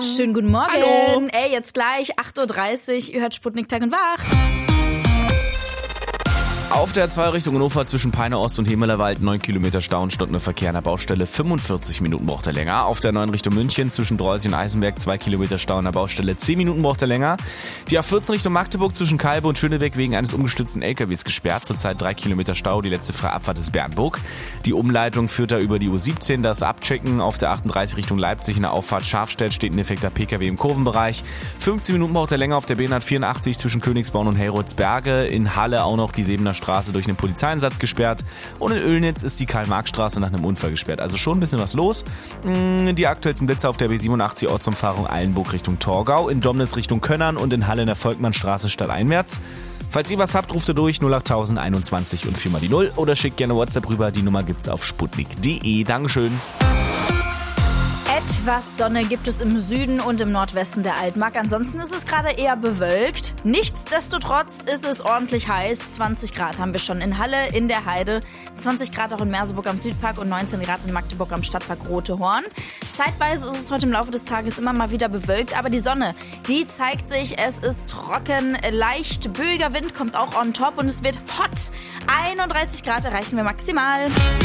Schönen guten Morgen. Hallo. Ey, jetzt gleich 8.30 Uhr. Ihr hört Sputnik Tag und Wach. Auf der 2 Richtung Hannover zwischen Peine Ost und Hemelerwald 9 Kilometer Stau und Stundenverkehr an der Baustelle. 45 Minuten braucht er länger. Auf der 9 Richtung München zwischen Dreusig und Eisenberg 2 Kilometer Stau an der Baustelle. 10 Minuten braucht er länger. Die A14 Richtung Magdeburg zwischen Kalbe und Schönebeck wegen eines umgestürzten LKWs gesperrt. Zurzeit 3 Kilometer Stau. Die letzte freie Abfahrt ist Bernburg. Die Umleitung führt da über die U17. Das Abchecken auf der 38 Richtung Leipzig in der Auffahrt Schafstedt steht ein defekter PKW im Kurvenbereich. 15 Minuten braucht er länger auf der B184 zwischen Königsborn und Helrotsberge. In Halle auch noch die Sebener Straße durch einen Polizeieinsatz gesperrt. Und in Oelnitz ist die Karl-Marx-Straße nach einem Unfall gesperrt. Also schon ein bisschen was los. Die aktuellsten Blitze auf der B87 Ortsumfahrung Eilenburg Richtung Torgau, in Domnitz Richtung Könnern und in Halle in der Volkmannstraße stadteinwärts. Falls ihr was habt, ruft ihr durch 08000 21 und 4 mal die 0 oder schickt gerne WhatsApp rüber. Die Nummer gibt's auf sputnik.de. Dankeschön. Etwas Sonne gibt es im Süden und im Nordwesten der Altmark. Ansonsten ist es gerade eher bewölkt. Nichtsdestotrotz ist es ordentlich heiß. 20 Grad haben wir schon in Halle, in der Heide. 20 Grad auch in Merseburg am Südpark und 19 Grad in Magdeburg am Stadtpark Rotehorn. Zeitweise ist es heute im Laufe des Tages immer mal wieder bewölkt, aber die Sonne, die zeigt sich. Es ist trocken, leicht böiger Wind kommt auch on top und es wird hot. 31 Grad erreichen wir maximal.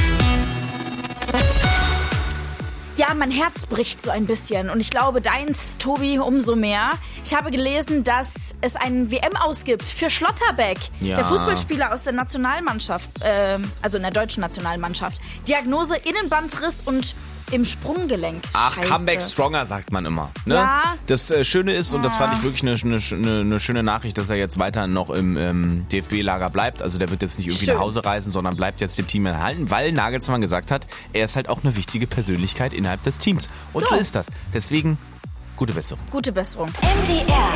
Ja, mein Herz bricht so ein bisschen und ich glaube, deins, Tobi, umso mehr. Ich habe gelesen, dass es einen WM ausgibt für Schlotterbeck, der Fußballspieler aus der Nationalmannschaft, also in der deutschen Nationalmannschaft. Diagnose Innenbandriss und im Sprunggelenk. Ach, Scheiße. Comeback stronger, sagt man immer. Ne? Ja. Das Schöne ist, und das fand ich wirklich eine schöne Nachricht, dass er jetzt weiter noch im DFB-Lager bleibt. Also der wird jetzt nicht irgendwie nach Hause reisen, sondern bleibt jetzt dem Team erhalten, weil Nagelsmann gesagt hat, er ist halt auch eine wichtige Persönlichkeit innerhalb des Teams. Und so ist das. Deswegen, gute Besserung. Gute Besserung. MDR